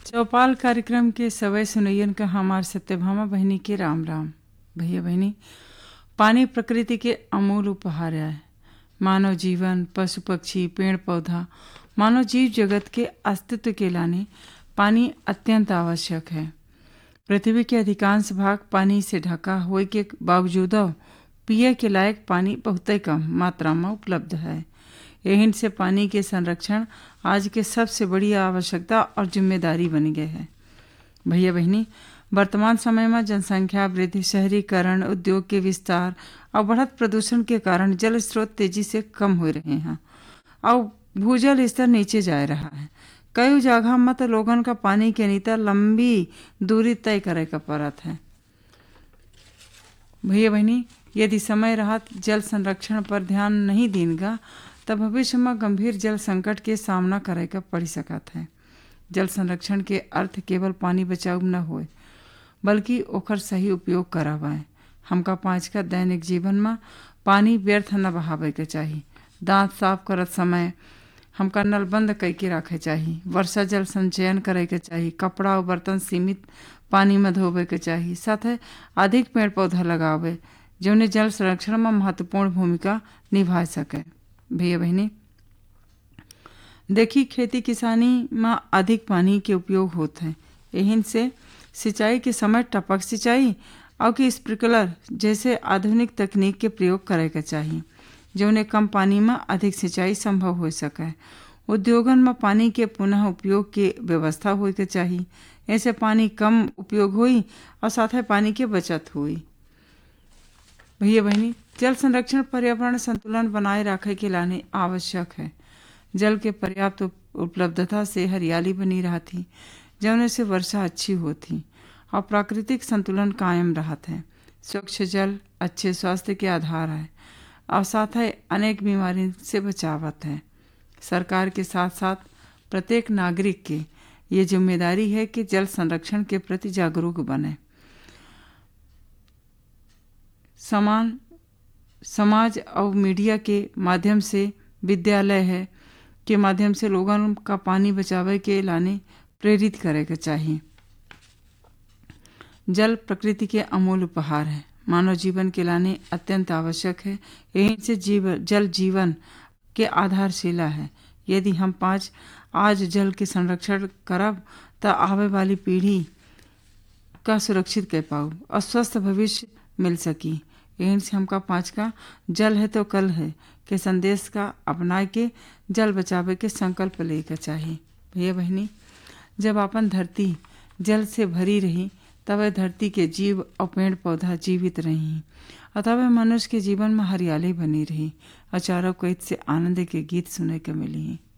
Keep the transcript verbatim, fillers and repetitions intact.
चौपाल कार्यक्रम के सवै सुनैयन का हमार सत्यभामा बहिनी के राम राम। भैया बहिनी, पानी प्रकृति के अमूल उपहार है। मानव जीवन, पशु पक्षी, पेड़ पौधा, मानव जीव जगत के अस्तित्व के लाने पानी अत्यंत आवश्यक है। पृथ्वी के अधिकांश भाग पानी से ढका होए के बावजूद पिए के लायक पानी बहुत कम मात्रा में उपलब्ध है। यही से पानी के संरक्षण आज के सबसे बड़ी आवश्यकता और जिम्मेदारी बन गए है। भैया बहनी, वर्तमान समय में जनसंख्या वृद्धि, शहरीकरण, उद्योग के विस्तार और बढ़त प्रदूषण के कारण जल स्रोत तेजी से कम हो रहे हैं और भूजल स्तर नीचे जा रहा है। कई जगह में तो लोगन का पानी के नीता लंबी दूरी तय करे का पड़त है। भैया बहनी, यदि समय रहत जल संरक्षण पर ध्यान नहीं देगा तब भविष्य में गंभीर जल संकट के सामना करे का पड़ सकत है। जल संरक्षण के अर्थ केवल पानी बचाव न होए बल्कि ओकर सही उपयोग करावाए। हमका पाँच का दैनिक जीवन में पानी व्यर्थ न बहावे के चाहिए। दांत साफ करत समय हमका नल बंद करके रखे चाहिए। वर्षा जल संचयन करे के चाहिए। कपड़ा और बर्तन सीमित पानी में धोवे के चाहिए। साथ ही अधिक पेड़ पौधा लगावे जो जल संरक्षण में महत्वपूर्ण भूमिका निभा सके। भैया बहनी, देखी खेती किसानी में अधिक पानी के उपयोग होता है। यही से सिंचाई के समय टपक सिंचाई और कि स्प्रिंकलर जैसे आधुनिक तकनीक के प्रयोग करे के चाहिए जो कम पानी में अधिक सिंचाई संभव हो सके। उद्योगन में पानी के पुनः उपयोग के व्यवस्था होए के चाहिए। ऐसे पानी कम उपयोग हुई और साथ ही पानी के बचत हुई। भैया बहनी, जल संरक्षण पर्यावरण संतुलन बनाए रखे के लाने आवश्यक है। जल के पर्याप्त उपलब्धता से हरियाली बनी रहती, जौने से वर्षा अच्छी होती और प्राकृतिक संतुलन कायम रहत है। स्वच्छ जल अच्छे स्वास्थ्य के आधार है और साथ ही अनेक बीमारी से बचावत है। सरकार के साथ साथ प्रत्येक नागरिक के ये जिम्मेदारी है कि जल संरक्षण के प्रति जागरूक बने। समान समाज और मीडिया के माध्यम से, विद्यालय है के माध्यम से लोगों का पानी बचावे के लाने प्रेरित करे के चाहिए। जल प्रकृति के अमूल्य उपहार है, मानव जीवन के लाने अत्यंत आवश्यक है। यही से जीव जल जीवन के आधारशिला है। यदि हम पाँच आज जल के संरक्षण करब तो आवे वाली पीढ़ी का सुरक्षित कर पाऊ और स्वस्थ भविष्य मिल सकी। यही से हमका पाँच का जल है तो कल है के संदेश का अपना के जल बचावे के संकल्प लेकर चाहिए। भैया बहनी, जब अपन धरती जल से भरी रही तब धरती के जीव और पेड़ पौधा जीवित रही और तब मनुष्य के जीवन में हरियाली बनी रही और चारों कोइत से आनंद के गीत सुने के मिली।